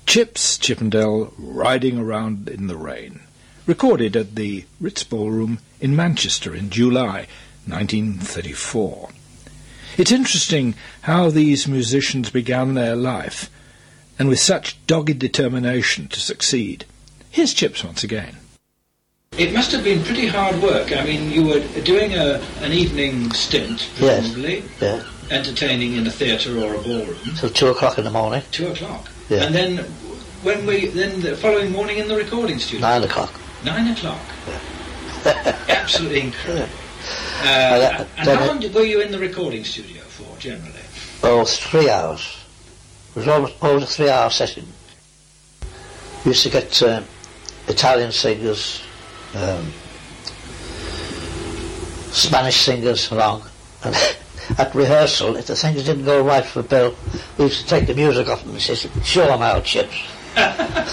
Chips Chippendale Riding Around in the Rain, recorded at the Ritz Ballroom in Manchester in July 1934. It's interesting how these musicians began their life, and with such dogged determination to succeed. Here's Chips once again. It must have been pretty hard work. I mean, you were doing an evening stint, presumably, yes. Yeah. Entertaining in a theatre or a ballroom. Till 2 o'clock in the morning. 2 o'clock. Yeah. And then then the following morning in the recording studio? 9 o'clock. 9 o'clock. Yeah. Absolutely incredible. And how long were you in the recording studio for, generally? Oh, 3 hours. It was almost a 3-hour session. We used to get Italian singers, Spanish singers along, and at rehearsal, if the things didn't go right for Bill, we used to take the music off him and say, "Show him out, Chips."